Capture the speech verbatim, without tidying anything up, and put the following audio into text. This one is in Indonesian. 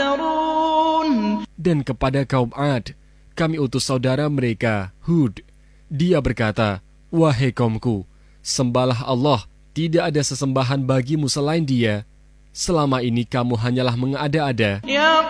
تذرون. Dan kepada kaum Ad, kami utus saudara mereka, Hud. Dia berkata, wahai kaumku, sembahlah Allah, tidak ada sesembahan bagimu selain Dia. Selama ini kamu hanyalah mengada-ada. Ya